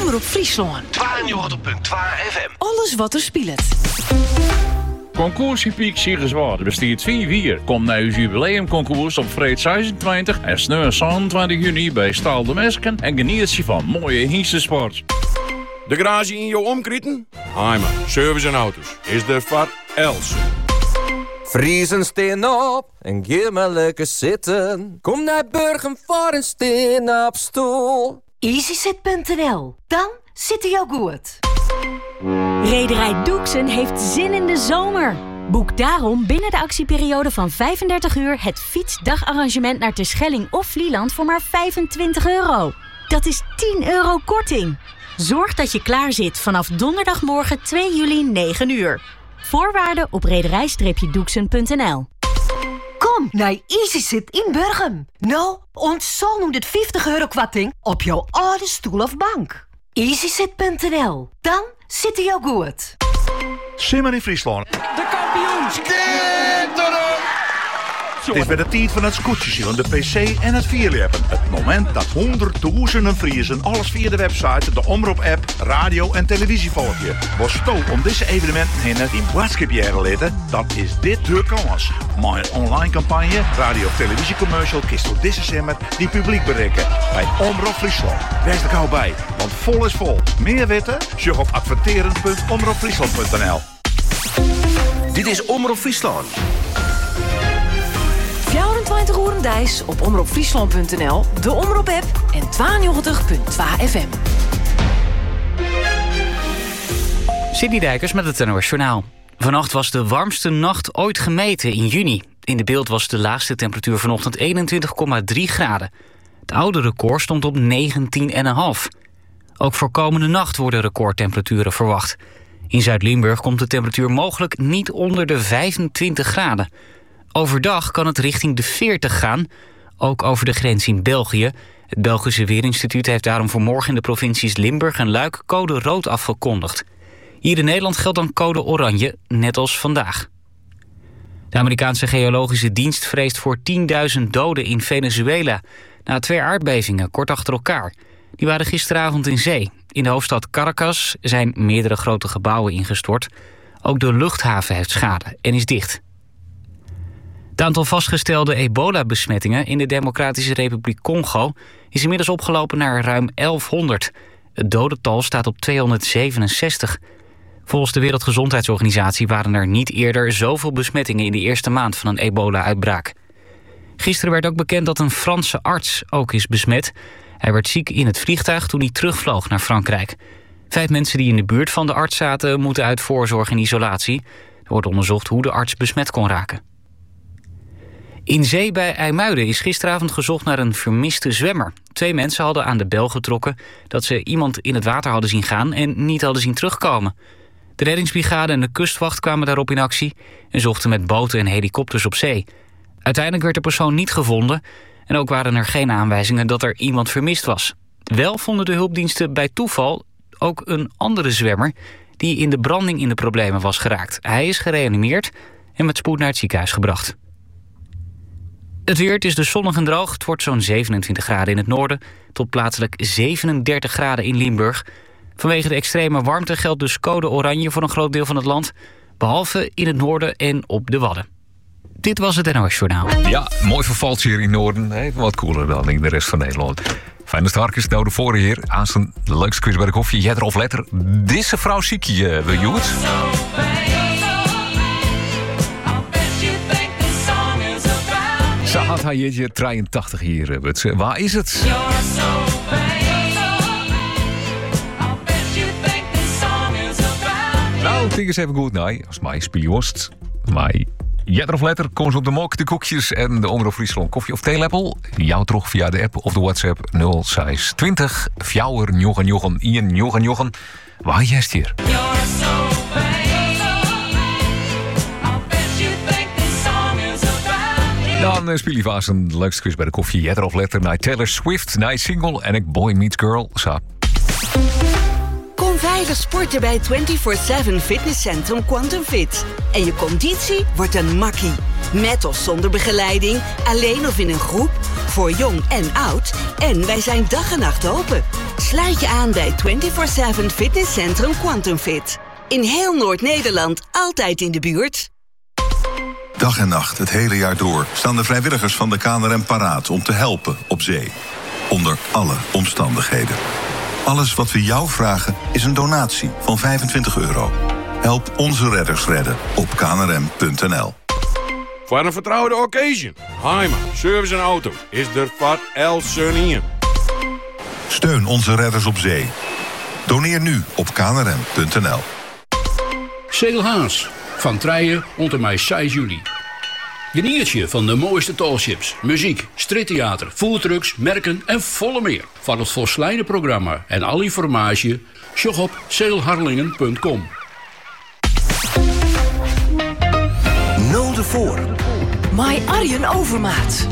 Omroep Friesland. 92.2 FM. Alles wat er speelt. Concoursie Piek Siegerswaard bestaat 4 Kom naar uw jubileumconcours op vrijdag 26 en snel 27 juni bij Staal de Mesken en geniet je van mooie Hiestensport. De garage in jouw omkrieten? Heimer, service en auto's. Is de van Els. Vriezen steen op en geef me lekker zitten. Kom naar Burgum voor een steen op stoel. EasyZit.nl. Dan zit hij jou goed. Rederij Doeksen heeft zin in de zomer. Boek daarom binnen de actieperiode van 35 uur... het fietsdagarrangement naar Terschelling of Vlieland voor maar €25. Dat is €10 korting. Zorg dat je klaar zit vanaf donderdagmorgen 2 juli 9 uur. Voorwaarden op rederij-doeksen.nl. Kom naar EasyZit in Burgum. Nou, ontzol noemt het €50 korting op jouw oude stoel of bank. EasyZit.nl. Dan zit hij jou goed. Simmer in Friesland. De kampioen! Het is bij de tijd van het scootjeszien, de pc en het vierleppen. Het moment dat honderdduizenden Friesen alles via de website, de Omroep-app, radio en televisie volgen. Was sto om deze evenementen heen in boodschap jaren leden, dan is dit de kans. Maar een online campagne, radio- of televisiecommercial kist door deze zomer die publiek bereiken. Bij Omroep Friesland. Wees er gauw bij, want vol is vol. Meer weten? Surf op adverteren.omroepfriesland.nl. Dit is Omroep Friesland. 24 uur een dijs op omroepfriesland.nl, de Omroep-app en 92.2 FM. Sidney Dijkers met het NOS Journaal. Vannacht was de warmste nacht ooit gemeten in juni. In de beeld was de laagste temperatuur vanochtend 21,3 graden. Het oude record stond op 19,5. Ook voor komende nacht worden recordtemperaturen verwacht. In Zuid-Limburg komt de temperatuur mogelijk niet onder de 25 graden. Overdag kan het richting de 40 gaan, ook over de grens in België. Het Belgische Weerinstituut heeft daarom voor morgen in de provincies Limburg en Luik code rood afgekondigd. Hier in Nederland geldt dan code oranje, net als vandaag. De Amerikaanse Geologische Dienst vreest voor 10.000 doden in Venezuela na 2 aardbevingen kort achter elkaar. Die waren gisteravond in zee. In de hoofdstad Caracas zijn meerdere grote gebouwen ingestort. Ook de luchthaven heeft schade en is dicht. Het aantal vastgestelde ebola-besmettingen in de Democratische Republiek Congo is inmiddels opgelopen naar ruim 1100. Het dodental staat op 267. Volgens de Wereldgezondheidsorganisatie waren er niet eerder zoveel besmettingen in de eerste maand van een ebola-uitbraak. Gisteren werd ook bekend dat een Franse arts ook is besmet. Hij werd ziek in het vliegtuig toen hij terugvloog naar Frankrijk. 5 mensen die in de buurt van de arts zaten moeten uit voorzorg in isolatie. Er wordt onderzocht hoe de arts besmet kon raken. In zee bij IJmuiden is gisteravond gezocht naar een vermiste zwemmer. 2 mensen hadden aan de bel getrokken dat ze iemand in het water hadden zien gaan en niet hadden zien terugkomen. De reddingsbrigade en de kustwacht kwamen daarop in actie en zochten met boten en helikopters op zee. Uiteindelijk werd de persoon niet gevonden en ook waren er geen aanwijzingen dat er iemand vermist was. Wel vonden de hulpdiensten bij toeval ook een andere zwemmer die in de branding in de problemen was geraakt. Hij is gereanimeerd en met spoed naar het ziekenhuis gebracht. Het weer, het is dus zonnig en droog. Het wordt zo'n 27 graden in het noorden tot plaatselijk 37 graden in Limburg. Vanwege de extreme warmte geldt dus code oranje voor een groot deel van het land, behalve in het noorden en op de Wadden. Dit was het NOS Journaal. Ja, mooi vervalt hier in het noorden. Even wat koeler dan in de rest van Nederland. Fijne starkers, nou de vorige heer. Aanstaan de leukste quiz bij de koffie. Jetter of letter. Deze vrouw ziek je, wil je het? Ze had haar jeetje 83 hier. Waar is het? Nou, denk eens even goed. Nee, als mij speel je worst. Maar jetter of letter, kom eens op de mok, de koekjes en de Omroep Friesland koffie of theelepel. Jou terug via de app of de WhatsApp 0620 499 Waar jij hier? Dan speel je vast een leukste quiz bij de koffie. Jetter of letter naar Taylor Swift, naar single en ik Boy Meets Girl. Zo. Kom veilig sporten bij 24/7 Fitnesscentrum Quantum Fit. En je conditie wordt een makkie. Met of zonder begeleiding, alleen of in een groep, voor jong en oud. En wij zijn dag en nacht open. Sluit je aan bij 24/7 Fitnesscentrum Quantum Fit. In heel Noord-Nederland, altijd in de buurt. Dag en nacht, het hele jaar door, staan de vrijwilligers van de KNRM paraat om te helpen op zee. Onder alle omstandigheden. Alles wat we jou vragen is een donatie van €25. Help onze redders redden op knrm.nl. Voor een vertrouwde occasion. Heimer, service en auto is er voor El. Steun onze redders op zee. Doneer nu op knrm.nl. Segelhaas, van Trijen onder mij 6 juli. Geniertje van de mooiste tallships, muziek, striptheater, foodtrucks, merken en volle meer. Van het volslijne programma en alle informatie, sjog op zeilharlingen.com. Nul de voor. My Arjen Overmaat.